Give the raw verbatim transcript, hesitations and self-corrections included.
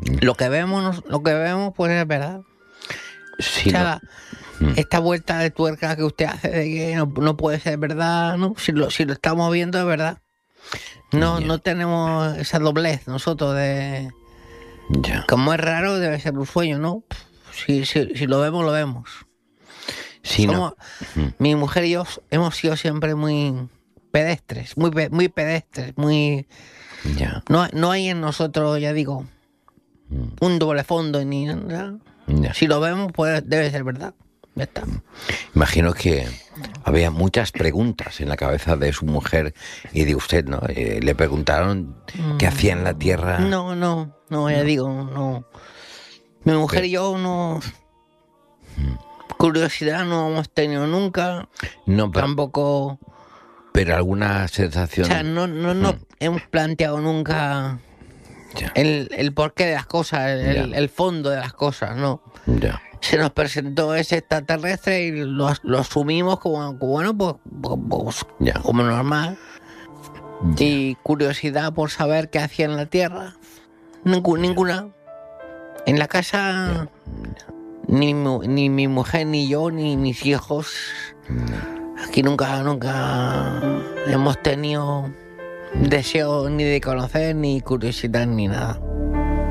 Lo que vemos, lo que vemos, pues es verdad. Sí, O sea, no. esta vuelta de tuerca que usted hace de que no, no puede ser verdad, ¿no? Si lo, si lo estamos viendo es verdad. No, Ya. no tenemos esa doblez nosotros de... Ya. Como es raro, debe ser un sueño, ¿no? Si, si, si lo vemos, lo vemos. Sí, Somos, no. Mm. mi mujer y yo hemos sido siempre muy pedestres, muy, pe- muy pedestres, muy... Ya. No, no hay en nosotros, ya digo, un doble fondo ni nada. Ya. Si lo vemos, pues debe ser verdad. Ya está. Imagino que había muchas preguntas en la cabeza de su mujer y de usted, ¿no? Eh, le preguntaron qué hacía en la Tierra. No, no, no, ya digo, no. Mi mujer y yo no... Curiosidad no hemos tenido nunca. No, pero, Tampoco... pero alguna O sensación. sea, no, no, no hemos planteado nunca Ya. el, el porqué de las cosas, el, Ya. el fondo de las cosas, ¿no? Ya. Se nos presentó ese extraterrestre y lo, as- lo asumimos como, como, bueno, pues, pues, pues, Ya. como normal. Ya. Y curiosidad por saber qué hacía en la Tierra. Ningú- ninguna. En la casa, ni, mu- ni mi mujer, ni yo, ni mis hijos. Aquí nunca, nunca hemos tenido deseo ni de conocer, ni curiosidad, ni nada.